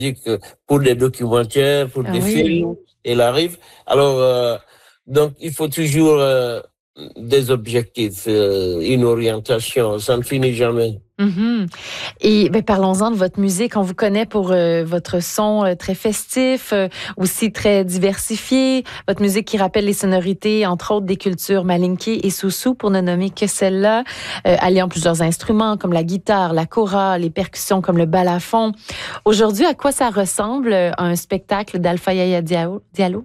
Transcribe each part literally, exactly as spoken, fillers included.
pour des documentaires, pour Ah des oui. films, il arrive. Alors, euh, donc, il faut toujours euh, des objectifs, euh, une orientation, ça ne finit jamais. Mm-hmm. Et ben, parlons-en de votre musique. On vous connaît pour euh, votre son euh, très festif, euh, aussi très diversifié. Votre musique qui rappelle les sonorités, entre autres, des cultures malinké et soussou, pour ne nommer que celle-là, euh, alliant plusieurs instruments comme la guitare, la kora, les percussions comme le balafon. Aujourd'hui, à quoi ça ressemble euh, un spectacle d'Alpha Yaya Diallo? Diallo?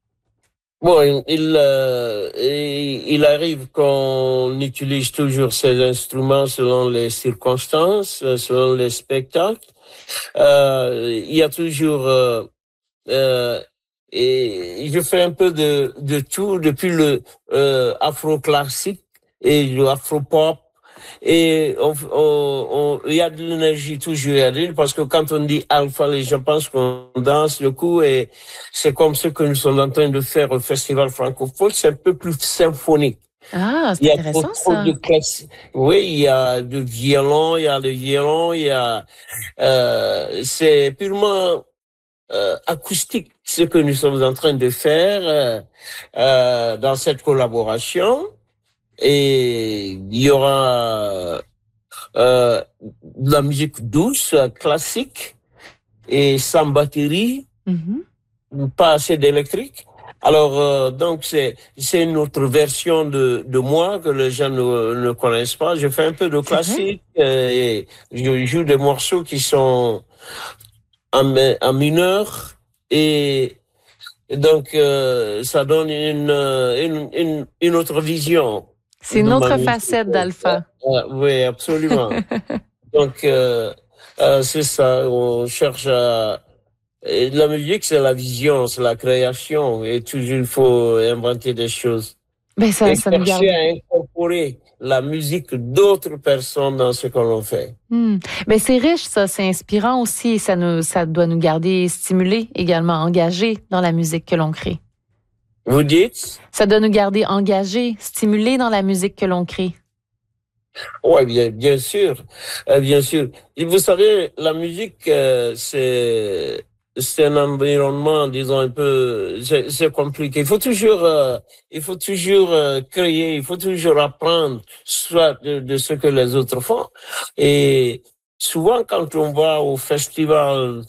Bon, il, euh, il arrive qu'on utilise toujours ces instruments selon les circonstances, selon les spectacles. Euh, il y a toujours... Euh, euh, et je fais un peu de, de tout, depuis le euh, afro-classique et le afro-pop. Et on, on, on, il y a de l'énergie toujours à dire, parce que quand on dit alpha, les gens pensent qu'on danse le coup, et c'est comme ce que nous sommes en train de faire au Festival francophone, c'est un peu plus symphonique. Ah, Il c'est y a trop, intéressant, trop de ça. classiques. Oui, il y a du violon, il y a le violon, il y a, euh, c'est purement euh, acoustique ce que nous sommes en train de faire euh, euh, dans cette collaboration. Et il y aura euh, de la musique douce, classique et sans batterie, Mm-hmm. pas assez d'électrique. Alors, euh, donc, c'est, c'est une autre version de, de moi que les gens ne, ne connaissent pas. Je fais un peu de C'est vrai? classique euh, et je joue des morceaux qui sont en, en mineur, et, et donc, euh, ça donne une, une, une, une autre vision C'est de une ma autre musique. facette Euh, d'Alpha. euh, oui, absolument. Donc, euh, euh, c'est ça, on cherche à... Et la musique, c'est la vision, c'est la création, et toujours il faut inventer des choses. Ben, ça, Et ça nous chercher garde. à incorporer la musique d'autres personnes dans ce que l'on fait. Hmm. Ben, c'est riche, ça. C'est inspirant aussi. Et ça nous, ça doit nous garder stimulés, également engagés dans la musique que l'on crée. Vous dites? Ça doit nous garder engagés, stimulés dans la musique que l'on crée. Oui, bien, bien sûr, euh, bien sûr. Et vous savez, la musique, euh, c'est c'est un environnement, disons un peu, c'est c'est compliqué. Il faut toujours, euh, il faut toujours euh, créer, il faut toujours apprendre, soit de, de ce que les autres font. Et souvent, quand on va au festival,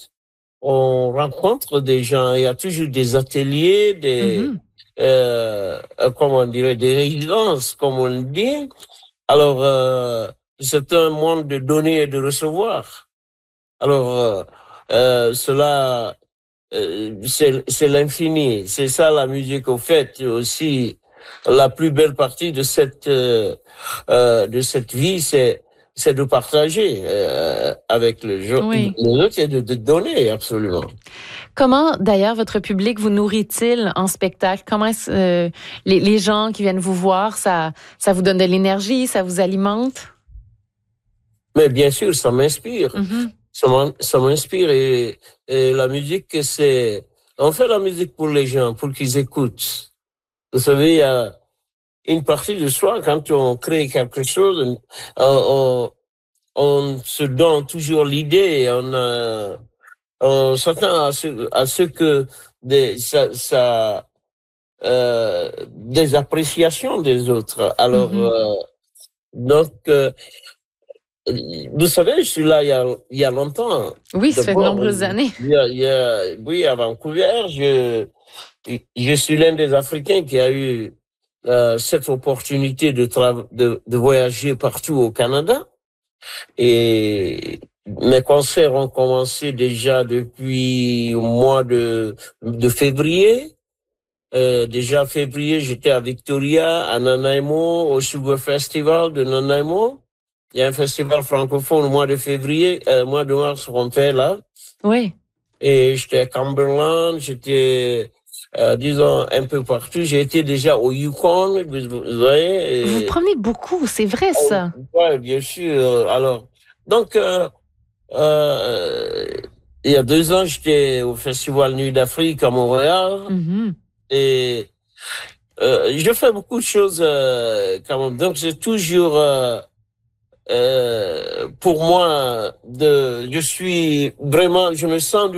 on rencontre des gens. Il y a toujours des ateliers, des, Mhm. euh, euh, comment on dirait, des résidences, comme on dit. Alors, euh, c'est un monde de donner et de recevoir. Alors, euh, euh, cela, euh, c'est, c'est l'infini. C'est ça la musique, au fait, aussi. La plus belle partie de cette, euh, euh, de cette vie, c'est, c'est de partager euh, avec le jeu, Oui. les autres, et de, de donner, absolument. Comment, d'ailleurs, votre public vous nourrit-il en spectacle? Comment est-ce, euh, les, les gens qui viennent vous voir, ça, ça vous donne de l'énergie, ça vous alimente? Mais bien sûr, ça m'inspire. Mhm. Ça m'in- ça m'inspire, et, et la musique, c'est... On fait la musique pour les gens, pour qu'ils écoutent. Vous savez, il y a une partie de soi, quand on crée quelque chose, on, on, on se donne toujours l'idée, on, euh, on s'attend à ce, à ce que des, ça, ça, euh, des appréciations des autres. Alors, Mhm. euh, donc, euh, vous savez, je suis là il y a, il y a longtemps. Oui, ça fait de D'abord, nombreuses il années. y a, il y a, oui, à Vancouver, je, je suis l'un des Africains qui a eu euh, cette opportunité de, tra- de, de voyager partout au Canada. Et mes concerts ont commencé déjà depuis le mois de, de février. Euh, déjà février, j'étais à Victoria, à Nanaimo, au Sugar Festival de Nanaimo. Il y a un festival francophone au mois de février, euh, mois de mars, on fait là. Oui. Et j'étais à Cumberland, j'étais, euh, disons, un peu partout. J'ai été déjà au Yukon, vous, vous Vous voyez. Et, promenez beaucoup, c'est vrai, ça. ouais, bien sûr. Alors, donc, euh, euh, il y a deux ans, j'étais au Festival Nuit d'Afrique à Montréal. Mhm. Et euh, je fais beaucoup de choses euh, quand même. Donc, c'est toujours... Euh, euh, pour moi, de, je suis vraiment, je me sens